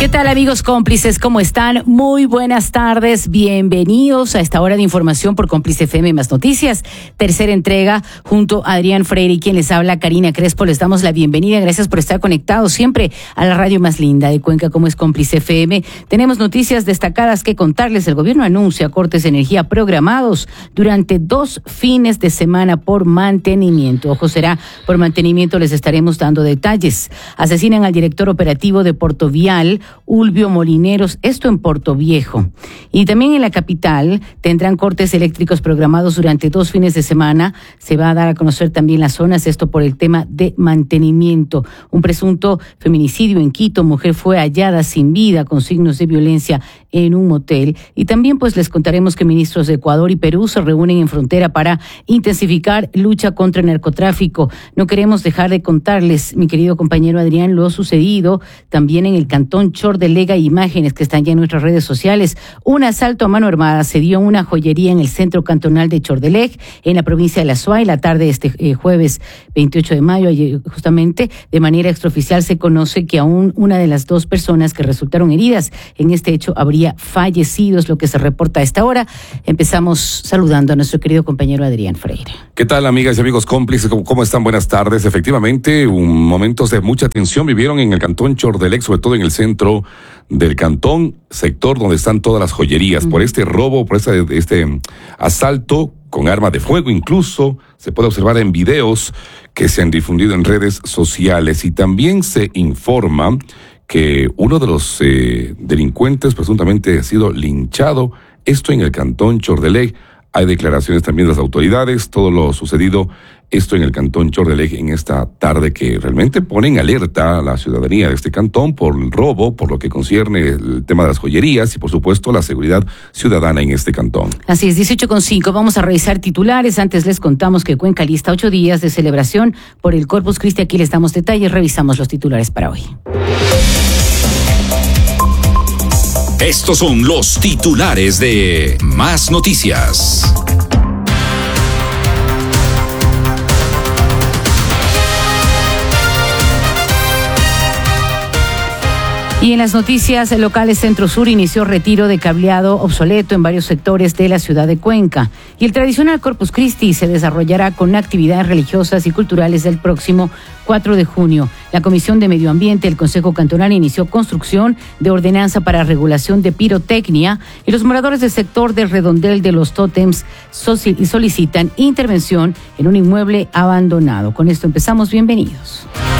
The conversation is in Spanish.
¿Qué tal, amigos cómplices? ¿Cómo están? Muy buenas tardes. Bienvenidos a esta hora de información por Cómplice FM Más Noticias. Tercera entrega junto a Adrián Freire y quien les habla, Karina Crespo. Les damos la bienvenida. Gracias por estar conectados siempre a la radio más linda de Cuenca, como es Cómplice FM. Tenemos noticias destacadas que contarles. El gobierno anuncia cortes de energía programados durante 2 fines de semana por mantenimiento. Ojo, será por mantenimiento, les estaremos dando detalles. Asesinan al director operativo de Portovial, Ulvio Molineros, esto en Puerto Viejo. Y también en la capital tendrán cortes eléctricos programados durante 2 fines de semana. Se va a dar a conocer también las zonas, esto por el tema de mantenimiento. Un presunto feminicidio en Quito, mujer fue hallada sin vida con signos de violencia en un motel. Y también pues les contaremos que ministros de Ecuador y Perú se reúnen en frontera para intensificar lucha contra el narcotráfico. No queremos dejar de contarles, mi querido compañero Adrián, lo sucedido también en el cantón Chordelega, imágenes que están ya en nuestras redes sociales. Un asalto a mano armada se dio en una joyería en el centro cantonal de Chordeleg, en la provincia de La Suay, la tarde de este jueves 28 de mayo. Ayer, justamente, de manera extraoficial se conoce que aún una de las 2 personas que resultaron heridas en este hecho habría fallecido, es lo que se reporta a esta hora. Empezamos saludando a nuestro querido compañero Adrián Freire. ¿Qué tal, amigas y amigos cómplices? ¿Cómo están? Buenas tardes. Efectivamente, momentos de mucha tensión vivieron en el cantón Chordeleg, sobre todo en el centro del cantón, sector donde están todas las joyerías. Por este robo, por este asalto con arma de fuego, incluso se puede observar en videos que se han difundido en redes sociales. Y también se informa que uno de los delincuentes presuntamente ha sido linchado, esto en el cantón Chordeleg. Hay declaraciones también de las autoridades, todo lo sucedido, esto en el cantón Chordeleg en esta tarde, que realmente ponen alerta a la ciudadanía de este cantón por el robo, por lo que concierne el tema de las joyerías y por supuesto la seguridad ciudadana en este cantón. Así es, 18:05, vamos a revisar titulares. Antes les contamos que Cuenca lista 8 días de celebración por el Corpus Christi. Aquí les damos detalles, revisamos los titulares para hoy. Estos son los titulares de Más Noticias. Y en las noticias locales, Centro Sur inició retiro de cableado obsoleto en varios sectores de la ciudad de Cuenca. Y el tradicional Corpus Christi se desarrollará con actividades religiosas y culturales el próximo 4 de junio. La Comisión de Medio Ambiente del Consejo Cantonal inició construcción de ordenanza para regulación de pirotecnia y los moradores del sector del redondel de los tótems solicitan intervención en un inmueble abandonado. Con esto empezamos. Bienvenidos.